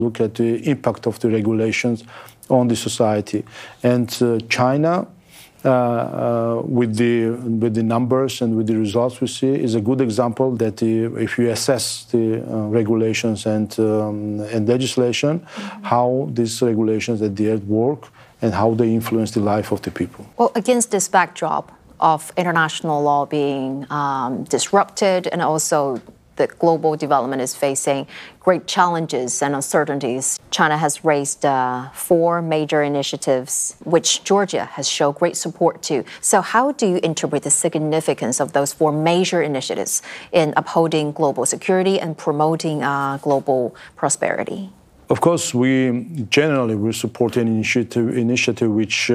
look at the impact of the regulations on the society. And China, with the numbers and with the results we see, is a good example that if you assess the regulations and legislation, how these regulations at the end work and how they influence the life of the people. Well, against this backdrop of international law being disrupted, and also the global development is facing great challenges and uncertainties, China has raised 4 major initiatives, which Georgia has shown great support to. So how do you interpret the significance of those 4 major initiatives in upholding global security and promoting global prosperity? Of course, we generally support an initiative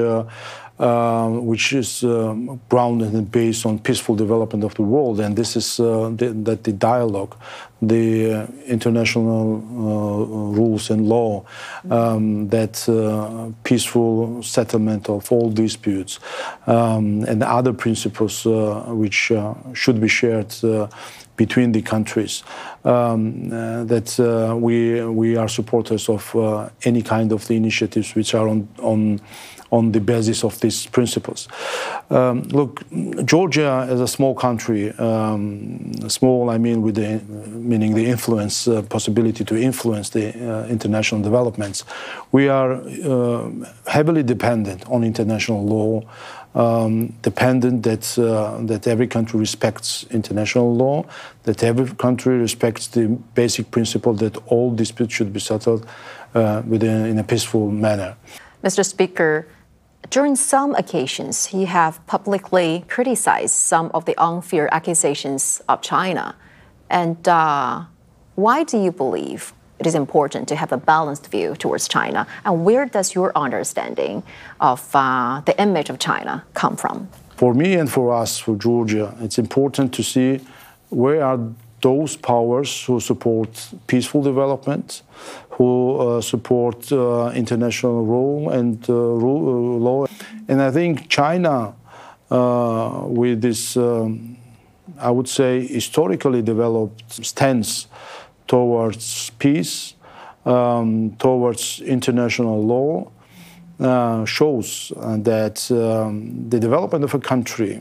which is grounded and based on peaceful development of the world, and this is the dialogue, the international rules and law, that peaceful settlement of all disputes, and other principles which should be shared between the countries, that we are supporters of any kind of the initiatives which are on the basis of these principles. Look, Georgia as a small country, small I mean meaning the influence, possibility to influence the international developments, we are heavily dependent on international law, dependent that every country respects international law, that every country respects the basic principle that all disputes should be settled in a peaceful manner. Mr. Speaker, during some occasions, you have publicly criticized some of the unfair accusations of China. And why do you believe it is important to have a balanced view towards China? And where does your understanding of the image of China come from? For me and for us, for Georgia, it's important to see where are those powers who support peaceful development, who support international rule and law. And I think China, with this, I would say, historically developed stance towards peace, towards international law, shows that the development of a country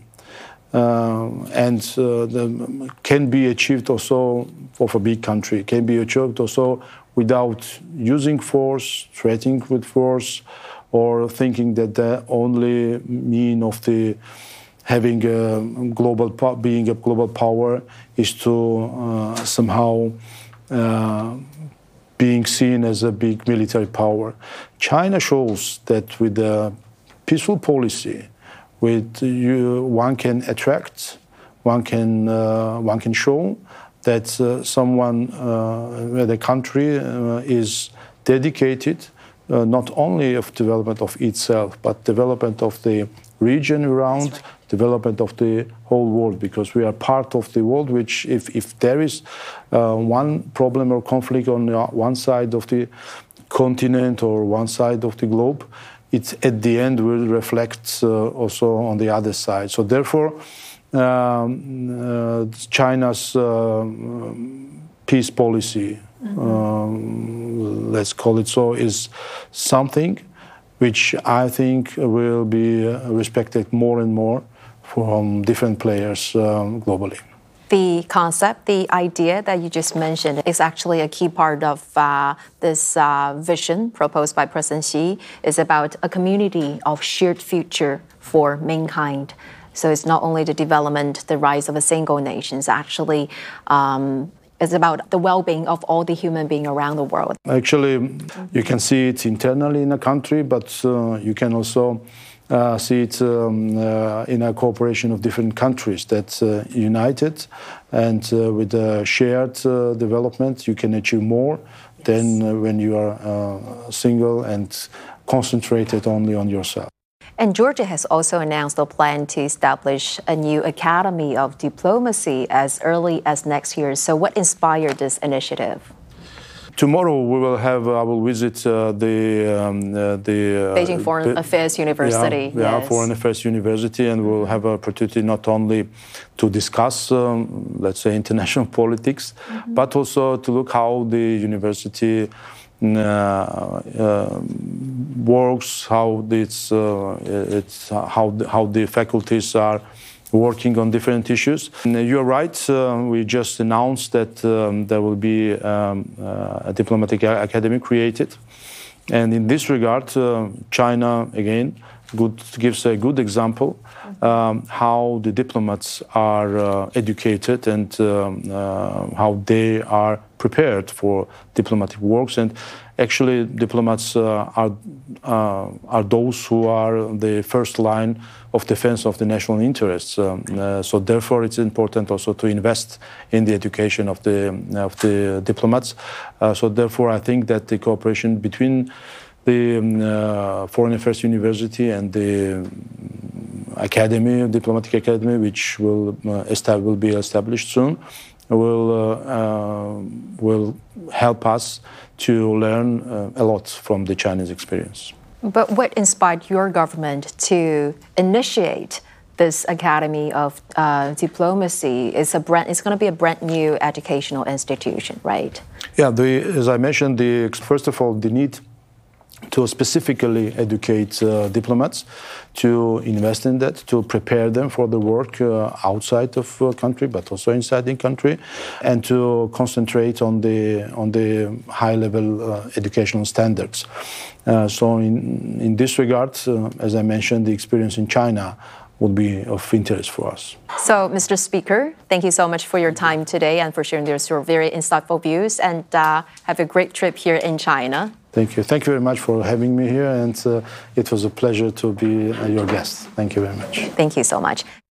can be achieved also of a big country, can be achieved also without using force, threatening with force, or thinking that the only mean of the having being a global power is to somehow being seen as a big military power. China shows that with a peaceful policy, one can attract, one can show that the country is dedicated not only of development of itself, but development of the region around, development of the whole world, because we are part of the world which, if there is one problem or conflict on one side of the continent or one side of the globe, it at the end will reflect also on the other side. So therefore, China's peace policy, let's call it so, is something which I think will be respected more and more from different players globally. The concept, the idea that you just mentioned is actually a key part of this vision proposed by President Xi. Is about a community of shared future for mankind. So it's not only the development, the rise of a single nation, it's actually it's about the well-being of all the human beings around the world. Actually, you can see it internally in a country, but you can also see it in a cooperation of different countries that united, and with a shared development, you can achieve more than when you are single and concentrated only on yourself. And Georgia has also announced a plan to establish a new Academy of Diplomacy as early as next year. So what inspired this initiative? Tomorrow I will visit the Beijing Foreign Affairs University. Yes. Foreign Affairs University, and we'll have an opportunity not only to discuss, let's say, international politics, but also to look how the university works, how the faculties are working on different issues. You're right. We just announced that there will be a diplomatic academy created, and in this regard, China again gives a good example how the diplomats are educated and how they are prepared for diplomatic works. And actually, diplomats are those who are the first line of defense of the national interests. So therefore, it's important also to invest in the education of the diplomats. So therefore, I think that the cooperation between the Foreign Affairs University and the academy, diplomatic academy, which will be established soon, will help us to learn a lot from the Chinese experience. But what inspired your government to initiate this Academy of Diplomacy? It's going to be a brand new educational institution, right? Yeah, as I mentioned, first of all, the need to specifically educate diplomats, to invest in that, to prepare them for the work outside of country, but also inside the country, and to concentrate on the high-level educational standards. So in this regard, as I mentioned, the experience in China would be of interest for us. So, Mr. Speaker, thank you so much for your time today and for sharing your very insightful views, and have a great trip here in China. Thank you. Thank you very much for having me here, and it was a pleasure to be your guest. Thank you very much. Thank you so much.